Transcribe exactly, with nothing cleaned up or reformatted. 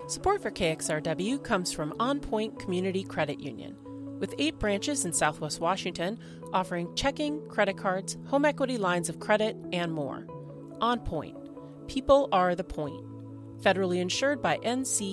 Support for K X R W comes from On Point Community Credit Union, with eight branches in Southwest Washington offering checking, credit cards, home equity lines of credit, and more. On Point. People are the point. Federally insured by N C